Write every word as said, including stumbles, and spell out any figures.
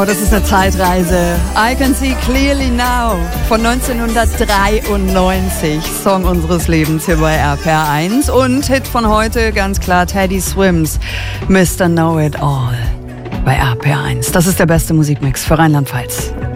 Das ist eine Zeitreise. I Can See Clearly Now von neunzehnhundertdreiundneunzig. Song unseres Lebens hier bei R P R eins. Und Hit von heute, ganz klar, Teddy Swims, Mister Know It All bei R P R eins. Das ist der beste Musikmix für Rheinland-Pfalz.